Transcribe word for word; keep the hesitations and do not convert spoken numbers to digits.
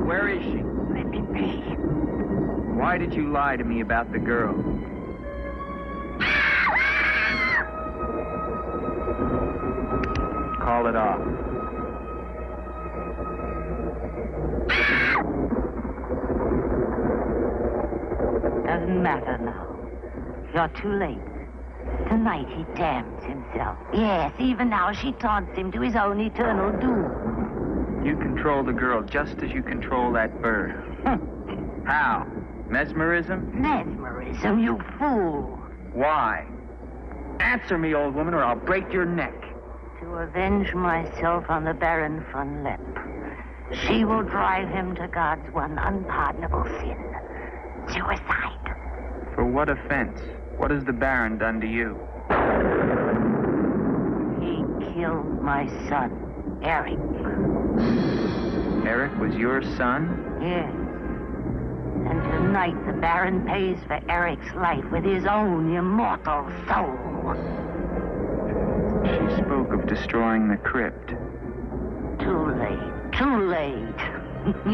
Where is she? Let me be. Why did you lie to me about the girl? Call it off. Doesn't matter now. You're too late. Tonight he damns himself. Yes, even now she taunts him to his own eternal doom. You control the girl just as you control that bird. How? Mesmerism? Mesmerism, you fool. Why? Answer me, old woman, or I'll break your neck. To avenge myself on the Baron von Lepp. She will drive him to God's one unpardonable sin. Suicide. For what offense? What has the Baron done to you? He killed my son, Eric. Eric was your son? Yes. And tonight the Baron pays for Eric's life with his own immortal soul. She spoke of destroying the crypt. Too late. Too late.